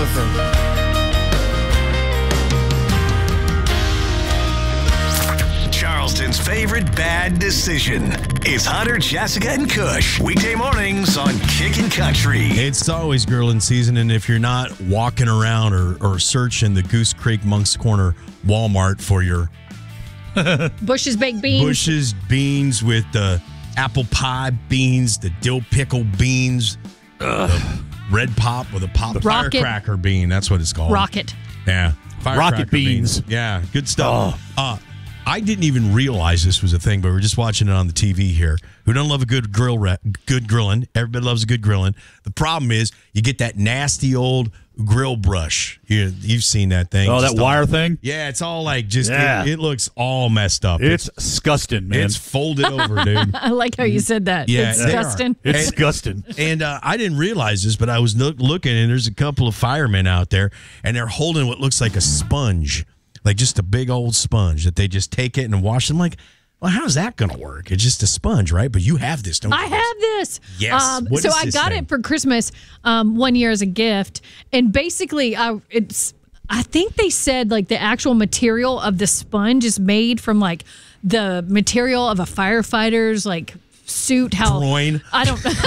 with them. Charleston's favorite bad decision is Hunter, Jessica, and Kush. Weekday mornings on Kickin' Country. It's always grilling season, and if you're not walking around or searching the Goose Creek Monk's Corner Walmart for your Bush's baked beans. Bush's beans with the apple pie beans, the dill pickle beans, the red pop with a pop firecracker bean. That's what it's called. Rocket. Yeah. Rocket beans. Yeah, good stuff. I didn't even realize this was a thing, but we're just watching it on the TV here. Who doesn't love a good good grilling? Everybody loves a good grilling. The problem is you get that nasty old grill brush. You've seen that thing. Oh, that wire thing? Yeah, it's all like it looks all messed up. It's disgusting, man. It's folded over, dude. I like how you said that. Yeah, it's disgusting. It's disgusting. And I didn't realize this, but I was looking, and there's a couple of firemen out there, and they're holding what looks like a sponge. Like just a big old sponge that they just take it and wash. I'm like, well, how's that going to work? It's just a sponge, right? But you have this, don't you? I have this. Yes. What so is I this got thing? it for Christmas one year as a gift. And basically, I think they said like the actual material of the sponge is made from like the material of a firefighter's like suit. Groin. I don't know.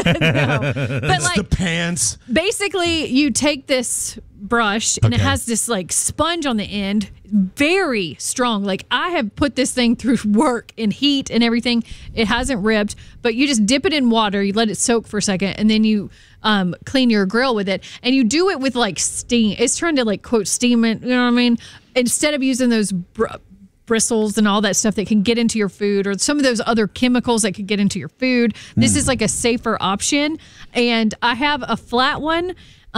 But It's like the pants. basically you take this brush and it has this like sponge on the end, very strong. Like I have put this thing through work and heat and everything. It hasn't ripped, but you just dip it in water, you let it soak for a second, and then you clean your grill with it. And you do it with like steam. It's trying to like quote steam it, you know what I mean? Instead of using those bristles and all that stuff that can get into your food, or some of those other chemicals that could get into your food. This is like a safer option. And I have a flat one.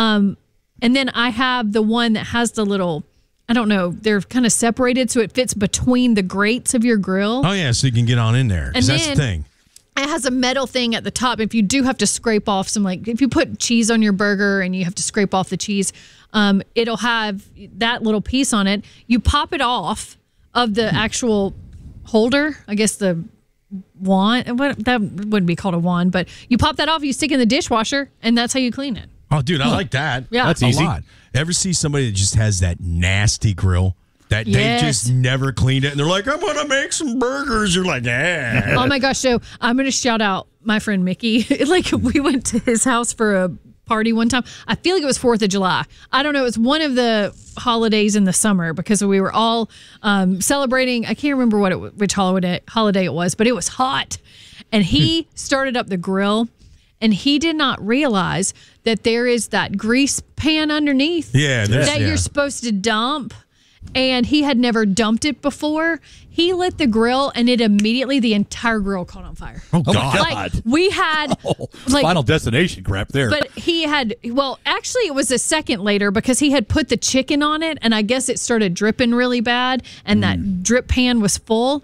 And then I have the one that has the little, I don't know, they're kind of separated so it fits between the grates of your grill. Oh, yeah, so you can get on in there. 'Cause that's the thing. It has a metal thing at the top. If you do have to scrape off some, like if you put cheese on your burger and you have to scrape off the cheese, it'll have that little piece on it. You pop it off of the actual holder, I guess the wand, that wouldn't be called a wand, but you pop that off, you stick it in the dishwasher, and that's how you clean it. Oh, dude, I like that. Yeah. That's a easy. lot. Ever see somebody that just has that nasty grill that they just never cleaned it, and they're like, I'm going to make some burgers. You're like, yeah. Oh my gosh. So I'm going to shout out my friend Mickey. Like we went to his house for a party one time. I feel like it was 4th of July. I don't know. It was one of the holidays in the summer because we were all celebrating. I can't remember which holiday it was, but it was hot. And he started up the grill, and he did not realize that there is that grease pan underneath that you're supposed to dump. And he had never dumped it before. He lit the grill, and the entire grill caught on fire. Oh, God. Like, we had like Final Destination crap there. But he had, well, actually it was a second later because he had put the chicken on it, and I guess it started dripping really bad, and that drip pan was full.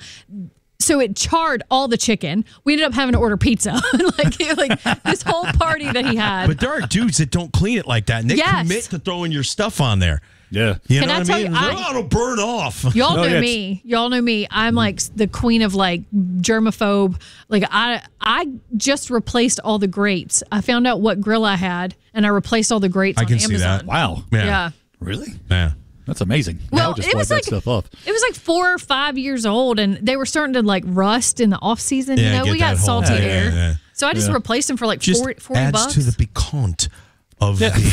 So it charred all the chicken. We ended up having to order pizza. like this whole party that he had. But there are dudes that don't clean it like that, and they commit to throwing your stuff on there. Yeah. You Can know I what tell I mean? you, It'll burn off. Y'all know me. Y'all know me. I'm like the queen of like germaphobe. Like I just replaced all the grates. I found out what grill I had, and I replaced all the grates on Amazon. See that. Wow. Yeah. Really? Yeah. That's amazing. Well, I'll just it wipe was that like stuff up. It was like 4 or 5 years old, and they were starting to like rust in the off season. Yeah, We got salty air, so I just replaced them for like Just 40 adds bucks. to the piquant of the